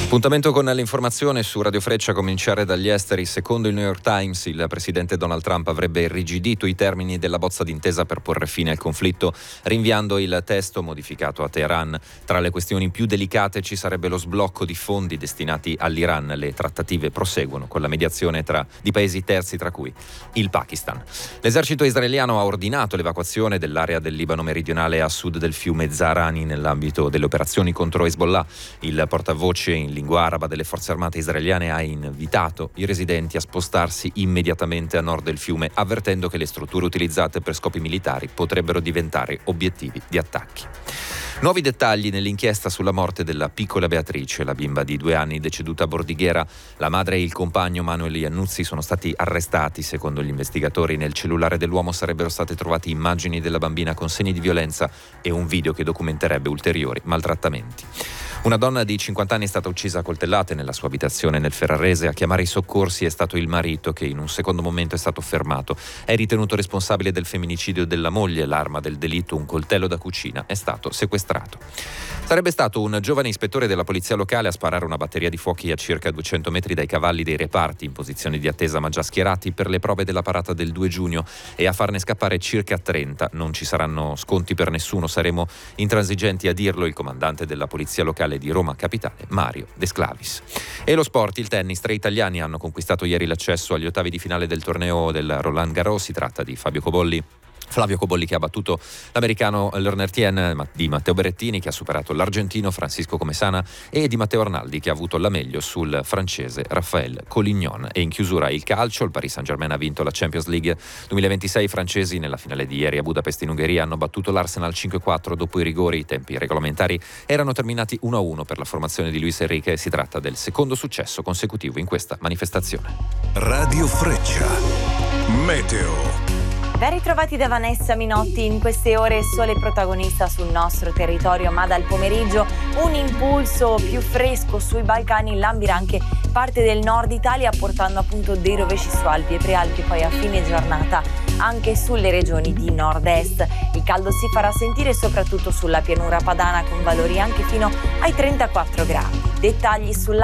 Appuntamento con l'informazione su Radio Freccia, a cominciare dagli esteri. Secondo il New York Times, il presidente Donald Trump avrebbe irrigidito i termini della bozza d'intesa per porre fine al conflitto, rinviando il testo modificato a Teheran. Tra le questioni più delicate ci sarebbe lo sblocco di fondi destinati all'Iran. Le trattative proseguono con la mediazione di paesi terzi, tra cui il Pakistan. L'esercito israeliano ha ordinato l'evacuazione dell'area del Libano meridionale a sud del fiume Zahrani nell'ambito delle operazioni contro Hezbollah. Il portavoce in lingua araba delle forze armate israeliane ha invitato i residenti a spostarsi immediatamente a nord del fiume, avvertendo che le strutture utilizzate per scopi militari potrebbero diventare obiettivi di attacchi. Nuovi dettagli nell'inchiesta sulla morte della piccola Beatrice, la bimba di 2 anni deceduta a Bordighera. La madre e il compagno Manuel Iannuzzi sono stati arrestati. Secondo gli investigatori, nel cellulare dell'uomo sarebbero state trovate immagini della bambina con segni di violenza e un video che documenterebbe ulteriori maltrattamenti. Una donna di 50 anni è stata uccisa a coltellate nella sua abitazione nel Ferrarese. A chiamare i soccorsi è stato il marito, che in un secondo momento è stato fermato. È ritenuto responsabile del femminicidio della moglie. L'arma del delitto, un coltello da cucina, è stato sequestrato. Sarebbe stato un giovane ispettore della polizia locale a sparare una batteria di fuochi a circa 200 metri dai cavalli dei reparti, in posizione di attesa ma già schierati per le prove della parata del 2 giugno, e a farne scappare circa 30. Non ci saranno sconti per nessuno, saremo intransigenti a dirlo il comandante della polizia locale di Roma Capitale, Mario De Sclavis. E lo sport, il tennis. 3 italiani hanno conquistato ieri l'accesso agli ottavi di finale del torneo del Roland Garros. Si tratta di Flavio Cobolli, che ha battuto l'americano Lerner Tien, di Matteo Berrettini, che ha superato l'argentino Francisco Comesana, e di Matteo Arnaldi, che ha avuto la meglio sul francese Raphaël Collignon. E in chiusura il calcio. Il Paris Saint-Germain ha vinto la Champions League 2026. I francesi nella finale di ieri a Budapest in Ungheria hanno battuto l'Arsenal 5-4 dopo i rigori. I tempi regolamentari erano terminati 1-1 per la formazione di Luis Enrique. Si tratta del secondo successo consecutivo in questa manifestazione. Radio Freccia Meteo. Ben ritrovati da Vanessa Minotti. In queste ore il sole è protagonista sul nostro territorio, ma dal pomeriggio un impulso più fresco sui Balcani lambirà anche parte del nord Italia, portando appunto dei rovesci su Alpi e Prealpi, poi a fine giornata anche sulle regioni di nord-est. Il caldo si farà sentire soprattutto sulla pianura padana, con valori anche fino ai 34 gradi. Dettagli sulla